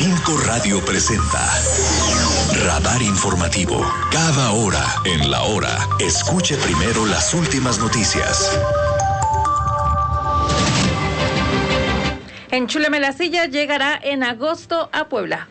5 Radio presenta Radar Informativo. Cada hora en la hora, escuche primero las últimas noticias. Enchúleme la silla llegará en agosto a Puebla.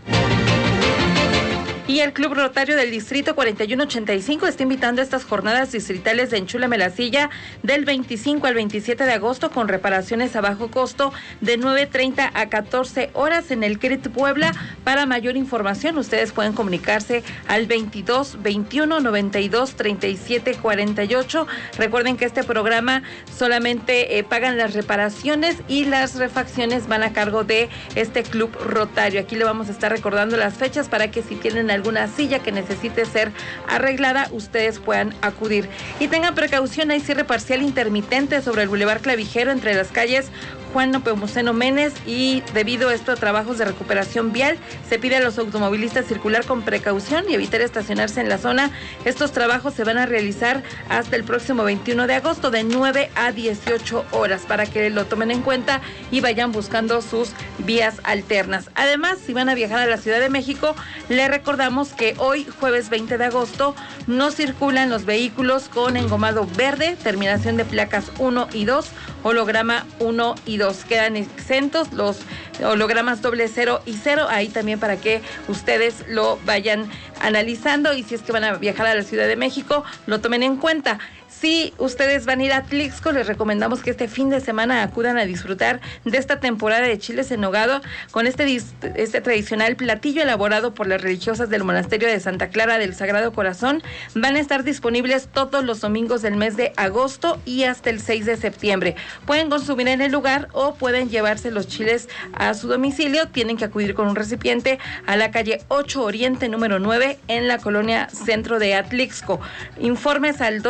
Y el Club Rotario del Distrito 4185 está invitando a estas jornadas distritales de Enchúlame la Silla del 25 al 27 de agosto con reparaciones a bajo costo de 9:30 a 14 horas en el CRIT Puebla. Para mayor información, ustedes pueden comunicarse al 22 21 92 37 48. Recuerden que este programa solamente pagan las reparaciones y las refacciones van a cargo de este Club Rotario. Aquí le vamos a estar recordando las fechas para que si tienen alguna silla que necesite ser arreglada, ustedes puedan acudir. Y tengan precaución, hay cierre parcial intermitente sobre el Boulevard Clavijero entre las calles Juan Nepomuceno Menes, y debido a esto a trabajos de recuperación vial, se pide a los automovilistas circular con precaución y evitar estacionarse en la zona. Estos trabajos se van a realizar hasta el próximo 21 de agosto de 9 a 18 horas para que lo tomen en cuenta y vayan buscando sus vías alternas. Además, si van a viajar a la Ciudad de México, les recordamos que hoy, jueves 20 de agosto, no circulan los vehículos con engomado verde, terminación de placas 1 y 2, holograma 1 y 2. Quedan exentos los hologramas 00 y 0, ahí también para que ustedes lo vayan analizando y si es que van a viajar a la Ciudad de México, lo tomen en cuenta. Si ustedes van a ir a Atlixco, les recomendamos que este fin de semana acudan a disfrutar de esta temporada de chiles en nogado con este tradicional platillo elaborado por las religiosas del monasterio de Santa Clara del Sagrado Corazón. Van a estar disponibles todos los domingos del mes de agosto y hasta el 6 de septiembre. Pueden consumir en el lugar o pueden llevarse los chiles a su domicilio. Tienen que acudir con un recipiente a la calle 8 Oriente número 9 en la colonia Centro de Atlixco. Informes al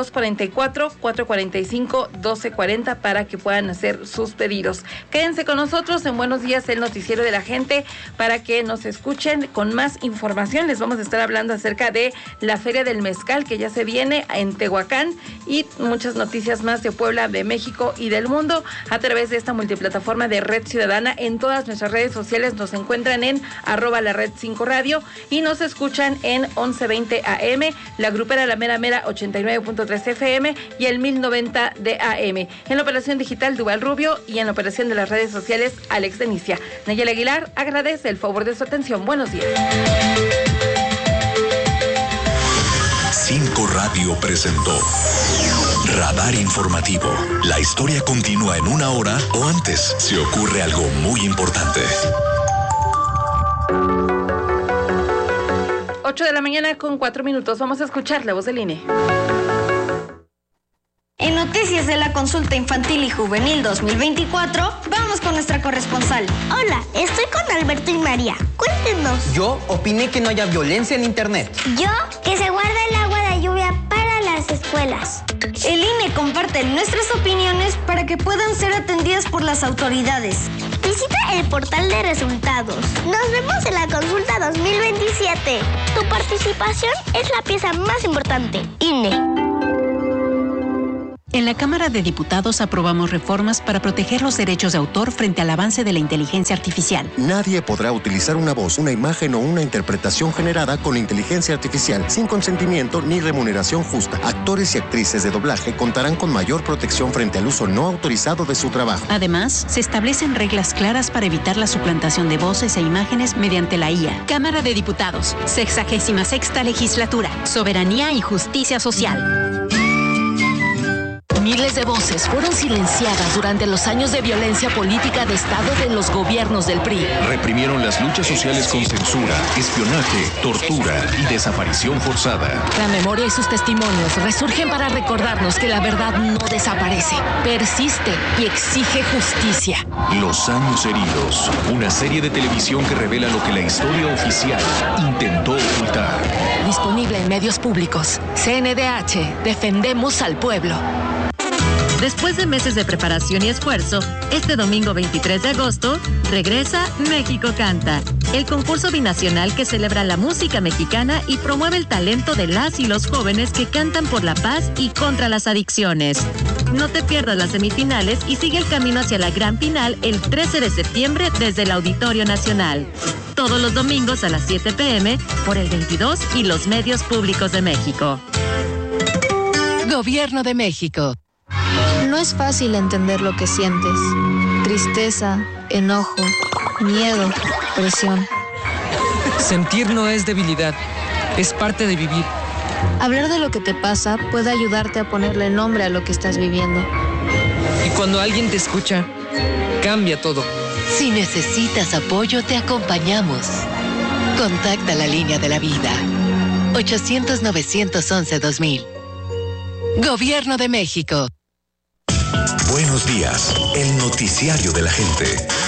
244-445-1240 para que puedan hacer sus pedidos. Quédense con nosotros en Buenos Días, el noticiero de la gente, para que nos escuchen con más información. Les vamos a estar hablando acerca de la Feria del Mezcal que ya se viene en Tehuacán y muchas noticias más de Puebla, de México y del mundo a través de esta multiplataforma de Red Ciudadana. En todas nuestras redes sociales nos encuentran en @lared5 radio y nos escuchan en 1120 AM, la grupera La Mera Mera 89.3 FM y el 1090 de AM. En la operación digital, Duval Rubio, y en la operación de las redes sociales, Alex Denicia. Nayeli Aguilar agradece el favor de su atención. Buenos días. 5 Radio presentó Radar Informativo. La historia continúa en una hora o antes si ocurre algo muy importante. 8 de la mañana con 4 minutos. Vamos a escuchar la voz del INE. En noticias de la Consulta Infantil y Juvenil 2024, vamos con nuestra corresponsal. Hola, estoy con Alberto y María. Cuéntenos. Yo opiné que no haya violencia en internet. Yo, que se guarde el agua de lluvia para las escuelas. El INE comparte nuestras opiniones para que puedan ser atendidas por las autoridades. Visita el portal de resultados. Nos vemos en la Consulta 2027. Tu participación es la pieza más importante. INE. En la Cámara de Diputados aprobamos reformas para proteger los derechos de autor frente al avance de la inteligencia artificial. Nadie podrá utilizar una voz, una imagen o una interpretación generada con inteligencia artificial sin consentimiento ni remuneración justa. Actores y actrices de doblaje contarán con mayor protección frente al uso no autorizado de su trabajo. Además, se establecen reglas claras para evitar la suplantación de voces e imágenes mediante la IA. Cámara de Diputados, 66ª Legislatura, Soberanía y Justicia Social. Miles de voces fueron silenciadas durante los años de violencia política de Estado de los gobiernos del PRI. Reprimieron las luchas sociales con censura, espionaje, tortura y desaparición forzada. La memoria y sus testimonios resurgen para recordarnos que la verdad no desaparece, persiste y exige justicia. Los años heridos, una serie de televisión que revela lo que la historia oficial intentó ocultar. Disponible en medios públicos. CNDH, defendemos al pueblo. Después de meses de preparación y esfuerzo, este domingo 23 de agosto, regresa México Canta, el concurso binacional que celebra la música mexicana y promueve el talento de las y los jóvenes que cantan por la paz y contra las adicciones. No te pierdas las semifinales y sigue el camino hacia la gran final el 13 de septiembre desde el Auditorio Nacional. todos los domingos a las 7 p.m. por el 22 y los medios públicos de México. Gobierno de México. No es fácil entender lo que sientes. Tristeza, enojo, miedo, presión. Sentir no es debilidad, es parte de vivir. Hablar de lo que te pasa puede ayudarte a ponerle nombre a lo que estás viviendo. Y cuando alguien te escucha, cambia todo. Si necesitas apoyo, te acompañamos. Contacta la línea de la vida. 800-911-2000. Gobierno de México. Buenos días, el noticiario de la gente.